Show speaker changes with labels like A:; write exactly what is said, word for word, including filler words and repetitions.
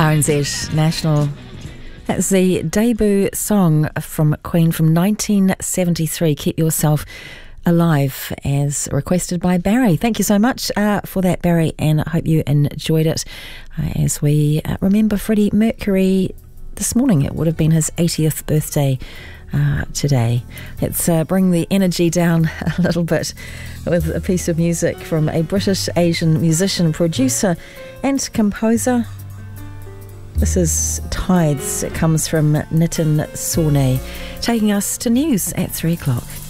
A: R N Z National. That's the debut song from Queen from nineteen seventy-three, Keep Yourself Alive, as requested by Barry. Thank you so much uh, for that, Barry, and I hope you enjoyed it. Uh, as we uh, remember Freddie Mercury this morning, it would have been his eightieth birthday uh, today. Let's uh, bring the energy down a little bit with a piece of music from a British Asian musician, producer and composer. This is Tides. It comes from Nitin Sawhney, taking us to news at three o'clock.